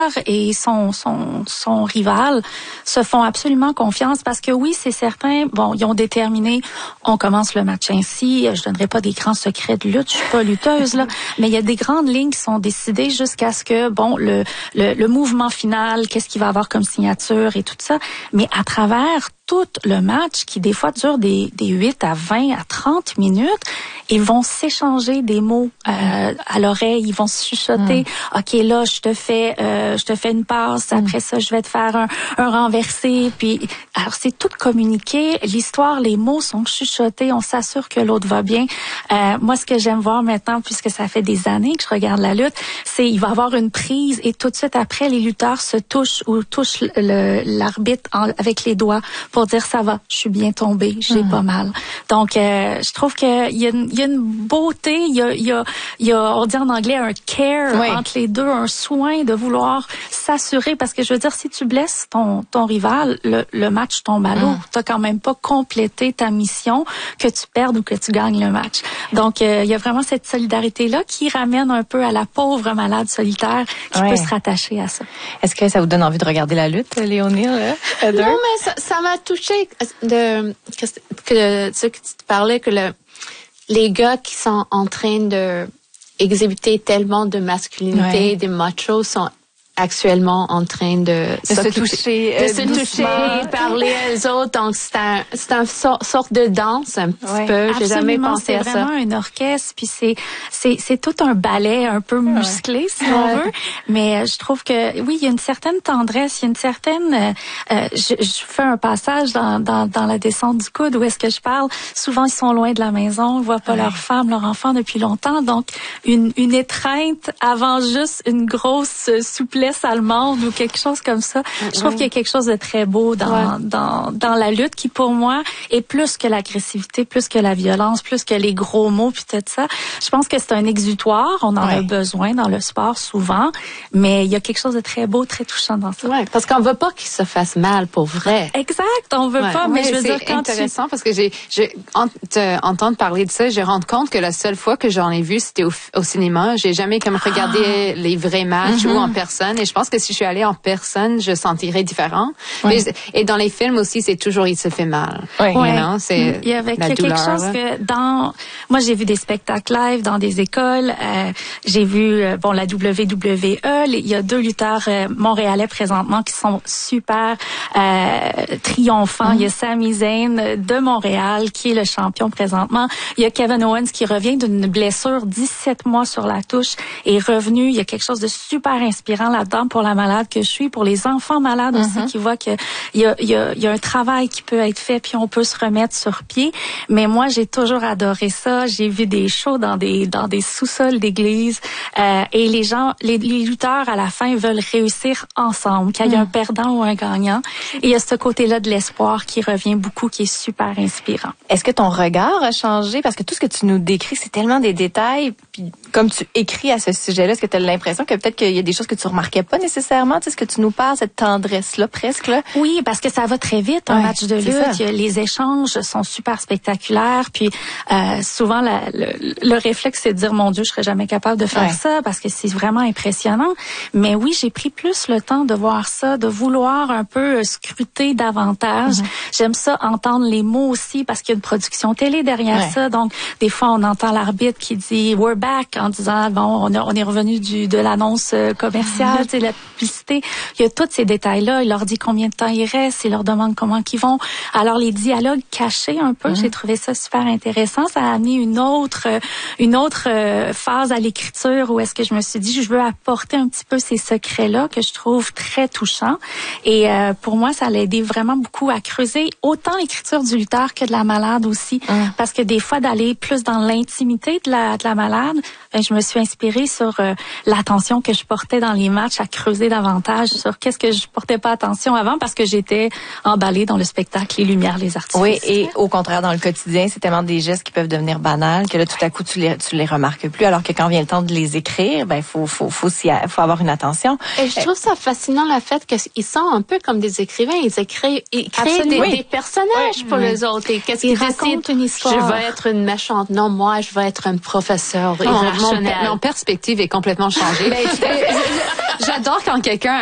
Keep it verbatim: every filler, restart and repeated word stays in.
et son, son, son rival se font absolument confiance parce que oui, c'est certain, bon, ils ont déterminé, on commence le match ainsi, je donnerai pas des grands secrets de lutte, je suis pas lutteuse, là, mais il y a des grandes lignes qui sont décidées jusqu'à ce que, bon, le, le, le mouvement final, qu'est-ce qu'il va avoir comme signature et tout ça, mais à travers tout le match, qui des fois dure des, des huit à vingt à trente minutes, ils vont s'échanger des mots euh, à l'oreille, ils vont se chuchoter. Mm. OK, là, je te fais euh, je te fais une passe, après mm. ça, je vais te faire un, un renversé. Puis, alors, c'est tout communiqué. L'histoire, les mots sont chuchotés. On s'assure que l'autre va bien. Euh, moi, ce que j'aime voir maintenant, puisque ça fait des années que je regarde la lutte, c'est il va y avoir une prise et tout de suite après, les lutteurs se touchent ou touchent le, l'arbitre en, avec les doigts pour dire ça va, je suis bien tombé, j'ai mm. pas mal. Donc, euh, je trouve qu'il y a une, il y a une beauté, il y a, il y a, il y a, on dit en anglais un care oui. entre les deux, un soin de vouloir s'assurer, parce que je veux dire, si tu blesses ton, ton rival, le, le match tombe à l'eau. Mm. T'as quand même pas complété ta mission, que tu perdes ou que tu gagnes le match. Donc, euh, il y a vraiment cette solidarité-là qui ramène un peu à la pauvre malade solitaire qui oui. peut se rattacher à ça. Est-ce que ça vous donne envie de regarder la lutte, Léonie? Là, non, mais ça, ça m'a touché de, que, que, ce que tu parlais, que le, les gars qui sont en train de exhiber tellement de masculinité, ouais. des machos sont actuellement en train de, de se toucher, de euh, se toucher, parler aux autres. Donc c'est un, c'est un sort, sorte de danse un petit ouais, peu. J'ai jamais pensé à ça. C'est vraiment un orchestre, puis c'est c'est c'est tout un ballet un peu musclé ouais. si ouais. on veut. Mais je trouve que oui, il y a une certaine tendresse, il y a une certaine. Euh, je, je fais un passage dans dans dans la descente du coude où est-ce que je parle. Souvent ils sont loin de la maison, ils voient pas ouais. leur femme, leur enfant depuis longtemps. Donc une une étreinte avant juste une grosse souplesse allemande ou quelque chose comme ça. Mm-hmm. Je trouve qu'il y a quelque chose de très beau dans, ouais. dans, dans la lutte qui, pour moi, est plus que l'agressivité, plus que la violence, plus que les gros mots puis tout ça. Je pense que c'est un exutoire. On en ouais. a besoin dans le sport souvent, mais il y a quelque chose de très beau, très touchant dans ça. Ouais, parce qu'on veut pas qu'il se fasse mal pour vrai. Exact, on veut ouais. pas, mais ouais, je veux dire quand c'est intéressant tu... parce que j'ai, j'ai en, te, entendre parler de ça, je rends compte que la seule fois que j'en ai vu, c'était au, au cinéma. J'ai jamais comme regardé ah. les vrais matchs mm-hmm. ou en personne. Et je pense que si je suis allée en personne, je sentirais différent. Oui. Mais, et dans les films aussi, c'est toujours il se fait mal. Oui. You know, c'est il y avait la quelque douleur, chose là. que dans moi j'ai vu des spectacles live dans des écoles. Euh, j'ai vu euh, bon la W W E. Il y a deux lutteurs euh, montréalais présentement qui sont super euh, triomphants. Mm-hmm. Il y a Sami Zayn de Montréal qui est le champion présentement. Il y a Kevin Owens qui revient d'une blessure dix-sept mois sur la touche et est revenu. Il y a quelque chose de super inspirant là-dedans pour la malade que je suis, pour les enfants malades mm-hmm. aussi qui voient que il y a, il y a, il y a un travail qui peut être fait puis on peut se remettre sur pied. Mais moi, j'ai toujours adoré ça. J'ai vu des shows dans des dans des sous-sols d'église euh, et les gens, les, les lutteurs à la fin veulent réussir ensemble, qu'il y ait mm. un perdant ou un gagnant. Et il y a ce côté-là de l'espoir qui revient beaucoup, qui est super inspirant. Est-ce que ton regard a changé? Parce que tout ce que tu nous décris, c'est tellement des détails. Puis comme tu écris à ce sujet-là, est-ce que tu as l'impression que peut-être qu'il y a des choses que tu remarquais pas nécessairement? Tu sais, ce que tu nous parles, cette tendresse-là, presque, là? Oui, parce que ça va très vite, un ouais, match de lutte. Les échanges sont super spectaculaires. Puis euh, souvent, la, le, le réflexe, c'est de dire, mon Dieu, je serais jamais capable de faire ouais. ça parce que c'est vraiment impressionnant. Mais oui, j'ai pris plus le temps de voir ça, de vouloir un peu scruter davantage. Mm-hmm. J'aime ça, entendre les mots aussi parce qu'il y a une production télé derrière ouais. ça. Donc, des fois, on entend l'arbitre qui dit « We're back » en disant, bon, on, a, on est revenu du, de l'annonce commerciale, tu sais, la publicité. Il y a tous ces détails-là. Il leur dit combien de temps il reste, il leur demande comment qu'ils vont. Alors, les dialogues cachés un peu, mm-hmm. j'ai trouvé ça super intéressant. Ça a amené une autre, une autre phase à l'écriture où est-ce que je me suis dit, je veux apporter un petit peu ces secrets-là que je trouve très touchants. Et euh, pour moi, ça l'a aidé vraiment beaucoup à creuser autant l'écriture du lutteur que de la malade aussi. Mm. Parce que des fois, d'aller plus dans l'intimité de la, de la malade, ben, je me suis inspirée sur euh, l'attention que je portais dans les matchs, à creuser davantage sur qu'est-ce que je portais pas attention avant parce que j'étais emballée dans le spectacle, les lumières, les artifices. Oui, et au contraire, dans le quotidien, c'est tellement des gestes qui peuvent devenir banals que là, tout à coup, tu les, tu les remarques plus. Alors que quand vient le temps de les écrire, ben, faut, faut, faut, s'y, faut avoir une attention. Et je trouve ça fascinant, le fait qu'ils sont un peu comme des écrivains. Ils écrivent, ils créent des, oui. des personnages oui. pour oui. les autres. Et qu'est-ce qu'ils racontent une histoire. Je vais être une méchante. Non, moi, je vais être un professeur. Non, mon, mon perspective est complètement changée. Ben, J'adore quand quelqu'un